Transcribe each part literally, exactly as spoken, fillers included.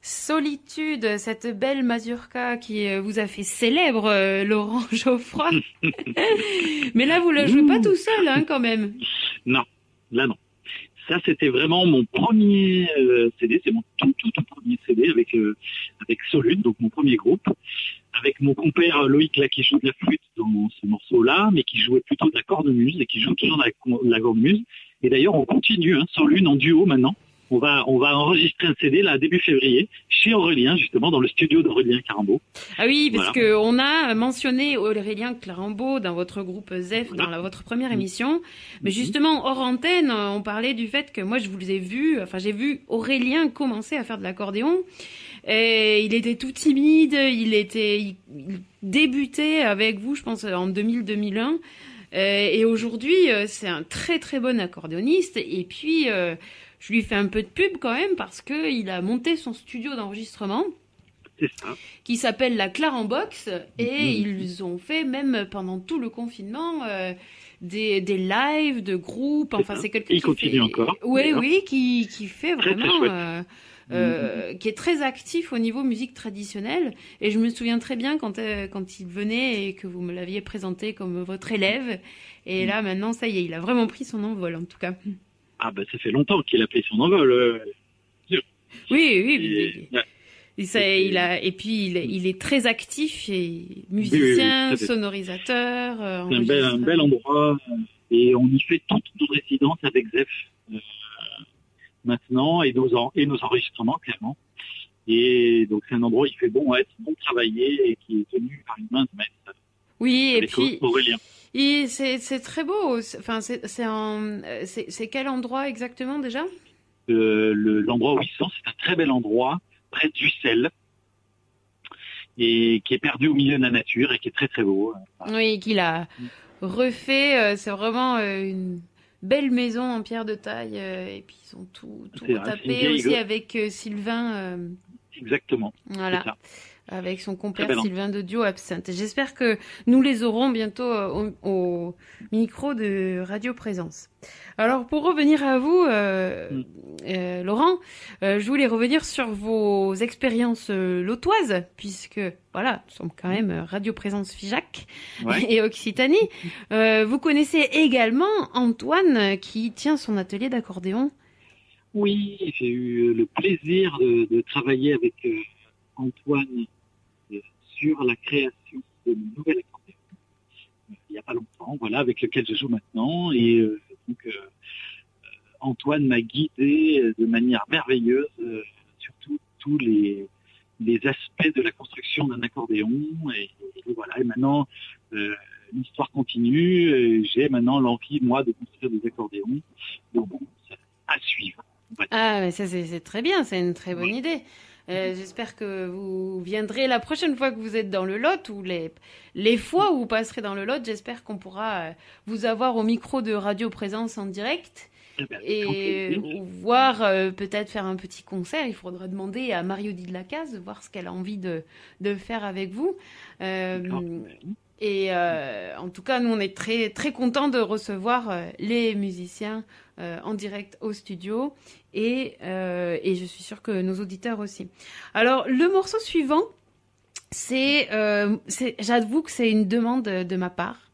Solitude, cette belle mazurka qui euh, vous a fait célèbre, euh, Laurent Geoffroy. Mais là, vous la jouez pas tout seul, hein, quand même. Non, là non. Ça, c'était vraiment mon premier euh, C D, c'est mon tout, tout, tout premier C D avec euh, avec Solune, donc mon premier groupe, avec mon compère Loïc là qui joue de la flûte dans ce morceau-là, mais qui jouait plutôt de la cornemuse et qui joue toujours de la, de la cornemuse. Et d'ailleurs, on continue, hein, Solune en duo maintenant. On va, on va enregistrer un C D là début février chez Aurélien, justement dans le studio d'Aurélien Carambeau. Ah oui, parce Voilà. que on a mentionné Aurélien Carambeau dans votre groupe Zef, voilà. Dans la, votre première émission. Mais justement, hors antenne, on parlait du fait que moi je vous ai vu, enfin j'ai vu Aurélien commencer à faire de l'accordéon. Et il était tout timide, il était, il, il débutait avec vous, je pense en deux mille deux mille un. Et aujourd'hui, c'est un très très bon accordéoniste. Et puis euh, je lui fais un peu de pub quand même parce que il a monté son studio d'enregistrement. C'est ça. Qui s'appelle la Clarenbox et mmh. ils ont fait même pendant tout le confinement euh, des, des lives de groupes. Enfin, c'est, c'est quelqu'un il qui continue fait... encore. Oui, d'ailleurs. oui, qui qui fait vraiment, très, très euh, euh, mmh. qui est très actif au niveau musique traditionnelle. Et je me souviens très bien quand euh, quand il venait et que vous me l'aviez présenté comme votre élève. Et mmh. là, maintenant, ça y est, il a vraiment pris son envol, en tout cas. Ah ben, ça fait longtemps qu'il a pris son envol. Euh... Oui, oui. Et... oui. Et, ça, et, il a, et puis il est, il est très actif, et musicien, oui, oui, oui, sonorisateur. Euh, c'est un bel, un bel endroit et on y fait toutes nos résidences avec Zef euh, maintenant et nos, en, et nos enregistrements clairement. Et donc c'est un endroit où il fait bon être, bon travailler et qui est tenu par une main de maître. Oui, et puis Aurélien. Et c'est, c'est très beau. Enfin, c'est, c'est, un, c'est, c'est quel endroit exactement déjà euh, le, L'endroit où ils sont, c'est un très bel endroit. Près d'Ussel, et qui est perdu au milieu de la nature et qui est très très beau. Oui, qu'il a refait. C'est vraiment une belle maison en pierre de taille. Et puis ils ont tout, tout tapé aussi go. Avec Sylvain. Exactement. Voilà. C'est ça. Avec son compère Sylvain de Dio Absinthe. J'espère que nous les aurons bientôt au, au micro de Radio Présence. Alors pour revenir à vous, euh, mm. euh, Laurent, euh, je voulais revenir sur vos expériences euh, lotoises, puisque voilà, nous sommes quand même Radio Présence Figeac ouais. et Occitanie. Euh, vous connaissez également Antoine qui tient son atelier d'accordéon. Oui, j'ai eu le plaisir de, de travailler avec euh, Antoine sur la création de nouvel accordéon euh, il n'y a pas longtemps, voilà, avec lequel je joue maintenant. Et euh, donc, euh, Antoine m'a guidé de manière merveilleuse euh, sur tous les, les aspects de la construction d'un accordéon. Et, et voilà, et maintenant, euh, l'histoire continue. Et j'ai maintenant l'envie, moi, de construire des accordéons. Donc, bon, c'est à suivre. Voilà. Ah, mais ça, c'est, c'est très bien, c'est une très bonne ouais. idée. Euh, j'espère que vous viendrez la prochaine fois que vous êtes dans le Lot ou les, les fois où vous passerez dans le Lot. J'espère qu'on pourra vous avoir au micro de Radio Présence en direct eh ben, et voir euh, peut-être faire un petit concert. Il faudra demander à Marie-Odile Lacaze, voir ce qu'elle a envie de, de faire avec vous. Euh, et euh, en tout cas, nous, on est très, très contents de recevoir euh, les musiciens euh, en direct au studio. Et, euh, et je suis sûre que nos auditeurs aussi. Alors, le morceau suivant, c'est, euh, c'est j'avoue que c'est une demande de, de ma part.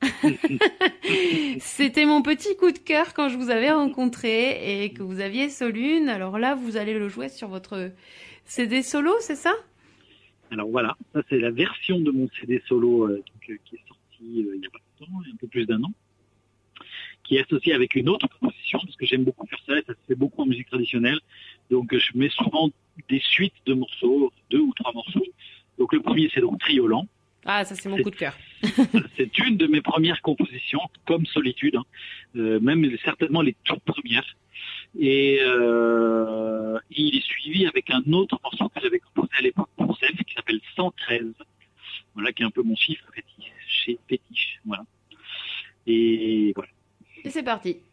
C'était mon petit coup de cœur quand je vous avais rencontré et que vous aviez Solune. Alors là, vous allez le jouer sur votre C D solo, c'est ça ? Alors voilà, ça c'est la version de mon C D solo euh, donc, euh, qui est sorti euh, il y a pas longtemps, il y a un peu plus d'un an, qui est associé avec une autre composition, parce que j'aime beaucoup faire ça, et ça se fait beaucoup en musique traditionnelle. Donc je mets souvent des suites de morceaux, deux ou trois morceaux. Donc le premier, c'est donc Triolan. Ah, ça c'est mon c'est, coup de cœur. C'est une de mes premières compositions, comme Solitude, hein, euh, même certainement les toutes premières. Et, euh, et il est suivi avec un autre morceau que j'avais composé à l'époque pour Zef, qui s'appelle cent treize. Voilà, qui est un peu mon chiffre fétiche, fétiche voilà. Et voilà. Et c'est parti.